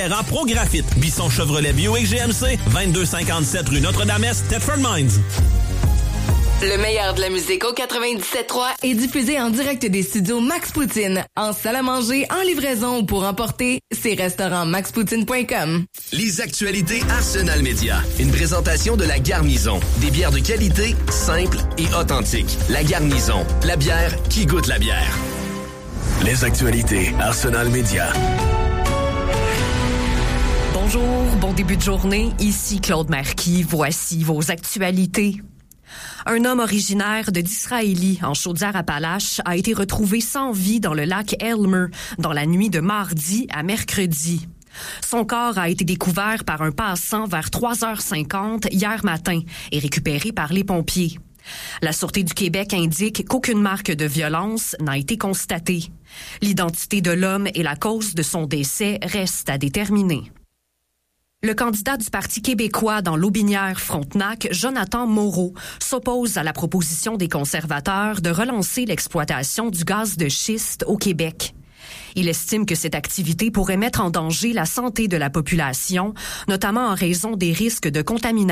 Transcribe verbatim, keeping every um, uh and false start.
En ProGraphite, Bisson Chevrolet Buick G M C, vingt-deux cinquante-sept rue Notre-Dame-Est, Thetford Mines. Le meilleur de la musique au quatre-vingt-dix-sept trois est diffusé en direct des studios Max Poutine, en salle à manger, en livraison ou pour emporter, c'est restaurant max poutine point com. Les actualités Arsenal Média. Une présentation de La Garnison. Des bières de qualité, simples et authentiques. La Garnison, la bière qui goûte la bière. Les actualités Arsenal Média. Bonjour, bon début de journée. Ici Claude Marquis. Voici vos actualités. Un homme originaire de Disraeli, en Chaudière-Appalaches, a été retrouvé sans vie dans le lac Elmer dans la nuit de mardi à mercredi. Son corps a été découvert par un passant vers trois heures cinquante hier matin et récupéré par les pompiers. La Sûreté du Québec indique qu'aucune marque de violence n'a été constatée. L'identité de l'homme et la cause de son décès restent à déterminer. Le candidat du Parti québécois dans l'Aubinière-Frontenac, Jonathan Moreau, s'oppose à la proposition des conservateurs de relancer l'exploitation du gaz de schiste au Québec. Il estime que cette activité pourrait mettre en danger la santé de la population, notamment en raison des risques de contamination